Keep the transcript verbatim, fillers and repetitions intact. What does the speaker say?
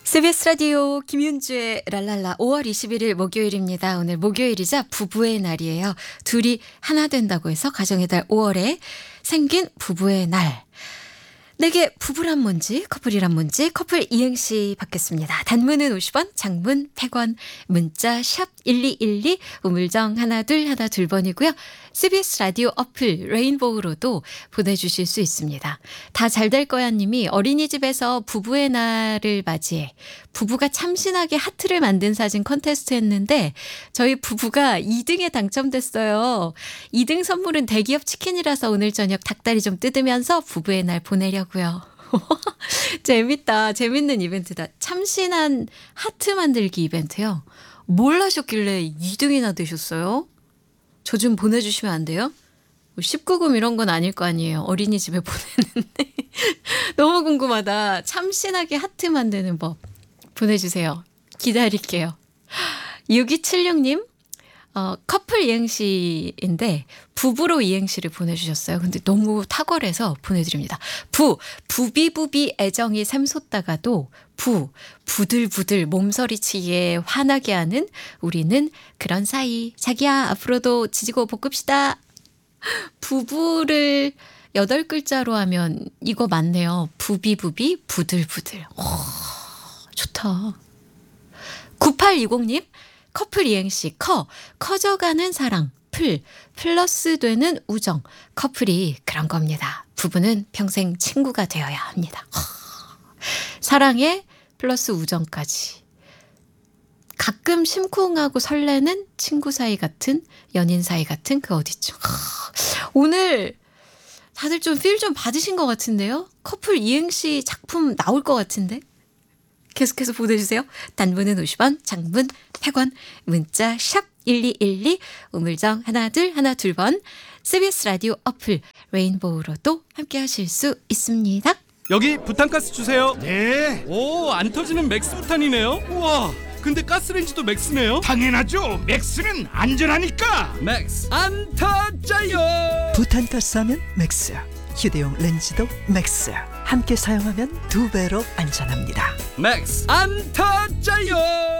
씨비에스 라디오 김윤주의 랄랄라 오월 이십일일 목요일입니다. 오늘 목요일이자 부부의 날이에요. 둘이 하나 된다고 해서 가정의 달 오월에 생긴 부부의 날. 내게 부부란 뭔지 커플이란 뭔지 커플 이행시 받겠습니다. 단문은 오십 원, 장문 백 원, 문자 샵 일이일이, 우물정 하나 둘 하나 둘 번이고요. 씨비에스 라디오 어플 레인보우로도 보내주실 수 있습니다. 다 잘 될 거야 님이 어린이집에서 부부의 날을 맞이해 부부가 참신하게 하트를 만든 사진 컨테스트 했는데 저희 부부가 이 등에 당첨됐어요. 이 등 선물은 대기업 치킨이라서 오늘 저녁 닭다리 좀 뜯으면서 부부의 날 보내려고요. 재밌다. 재밌는 이벤트다. 참신한 하트 만들기 이벤트요. 뭘 하셨길래 이 등이나 되셨어요? 저 좀 보내주시면 안 돼요? 십구 금 이런 건 아닐 거 아니에요. 어린이집에 보내는데. 너무 궁금하다. 참신하게 하트 만드는 법 보내주세요. 기다릴게요. 육이칠육 님 어, 커플 이행시인데 부부로 이행시를 보내주셨어요. 근데 너무 탁월해서 보내드립니다. 부, 부비부비 애정이 샘솟다가도 부, 부들부들 몸서리치게 화나게 하는 우리는 그런 사이. 자기야 앞으로도 지지고 볶읍시다. 부부를 여덟 글자로 하면 이거 맞네요. 부비부비 부들부들. 오, 좋다. 구팔이공 님 커플 이행시 커, 커져가는 사랑, 플, 플러스 되는 우정. 커플이 그런 겁니다. 부부는 평생 친구가 되어야 합니다. 사랑에 플러스 우정까지. 가끔 심쿵하고 설레는 친구 사이 같은, 연인 사이 같은 그 어디죠. 오늘 다들 좀 필 좀 받으신 것 같은데요. 커플 이행시 작품 나올 것 같은데. 계속해서 보내주세요. 단문은 오십 원, 장문 백 원, 문자 샵 일이일이, 우물정 하나 둘 하나 둘 번, 씨비에스 라디오 어플 레인보우로도 함께 하실 수 있습니다. 여기 부탄가스 주세요. 네, 오, 안 터지는 맥스 부탄이네요. 우와, 근데 가스레인지도 맥스네요. 당연하죠. 맥스는 안전하니까. 맥스 안 터져요. 부탄가스 하면 맥스, 휴대용 렌즈도 맥스. 함께 사용하면 두 배로 안전합니다. 맥스 안 터져요.